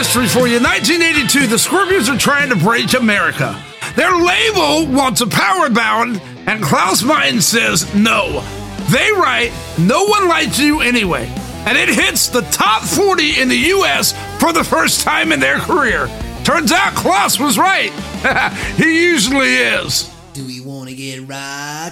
history for you. 1982, the Scorpions are trying to break America. Their label wants a power ballad, and Klaus Meine says no. They write, "No One Likes You Anyway," and it hits the top 40 in the U.S. for the first time in their career. Turns out Klaus was right. He usually is. Do we want to get rock?